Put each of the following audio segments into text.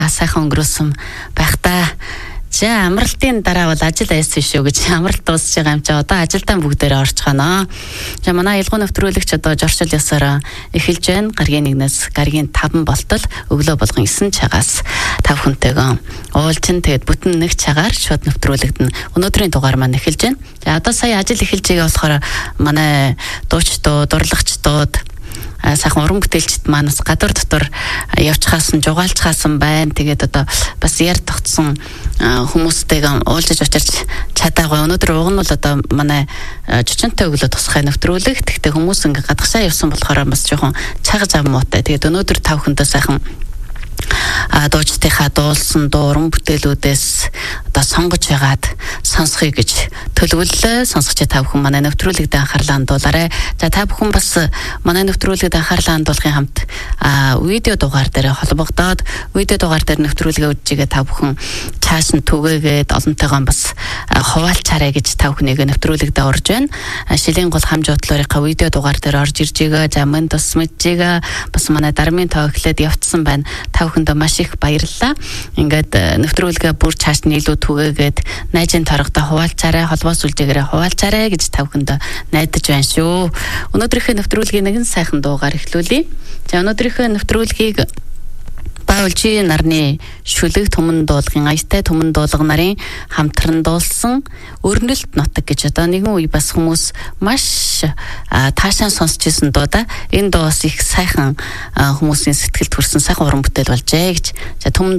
сайхан өнгөрөөсөн байхдаа амралтын дараа бол ажил айсан шүү гэж амралт дуусж байгаа юм чи одоо ажилдаа бүгдээрээ орж гана. За манай илгуу нэвтрүүлэгч одоо жорчл ёсоор эхэлж байна. Гаргийн 1-ээс гаргийн 5 болтол өглөө болгон 9 цагаас 5 хүнтэйгөө уулчин тэгээд бүтэн нэг цагаар шууд нэвтрүүлэгдэн өнөөдрийн дугаар маань эхэлж байна. За одоо сая ажил эхэлж байгаа болохоор манай дуучдууд, урлагчдууд сайхан уран бүтээлчд манаас гадуур дотор явчихсан, жугаалцгаасан байна. Тэгээд одоо бас яар тогтсон хүмүүстэйгээ уулзаж очирч чадаагүй. Өнөөдөр уг нь бол одоо манай жичэнтэй өглөө тусгай нэвтрүүлэг. Тэгтээ хүмүүс ингээ гадагшаа явсан болохоор бас жоохон цаг зав муутай. Тэгээд өнөөдөр 5 хүнтэй сайхан дуучдынхаа дуулсан уран бүтээлүүдээс одоо сонгож байгаад сонсхийг гэж төлөвлөлөө. Сонсогч та бүхэн манай нэвтрүүлэгт анхаарлаа хандуулаарай. За та бүхэн бас манай нэвтрүүлэгт анхаарлаа хандуулахын хамт видео дугаар дээр холбогдоод видео дугаар дээр нэвтрүүлгээ үзжигээ та бүхэн цааш нь түгээгээд олонтойгоо бас хуваалцаарай гэж та бүхнийг нэвтрүүлэгт орж байна. Шилийн гол хамж бодлоорынхаа видео дугаар дээр орж ирж байгаа. За мөн тус мэджигээ бас манай дармын тоо эхлээд явцсан байна. Та бүхэндээ маш их баярлалаа. Ингээд нэвтрүүлгээ бүр цааш нь илүү түгээгээд найзын торгодоо хуваалцаарай, холбоос үлдээгээрээ хуваалцаарай гэж та бүхэндээ найдаж байна шүү. Өнөөдрийнхөө нэвтрүүлгийн нэгэн сайхан дуугаар эхлүүлье. За өнөөдрийнхөө нэвтрүүлгийг Баулжи нарны шүлэг түмэн дуулгын аятай түмэн дуулга нарын хамтран дуулсан өрнөлт нутаг гэж одоо нэгэн үе бас хүмүүс маш таашаан сонсч ирсэн дуу да. Энэ дуу бас их сайхан хүмүүсийн сэтгэлд хүрсэн сайхан уран бүтээл болжээ гэж. За түмэн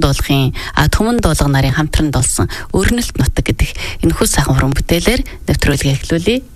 дуулга нарын хамтран дуулсан өрнөлт нутаг гэдэг энэ хүү сайхан уран бүтээлээр нэвтрүүлгээ эхлүүлье.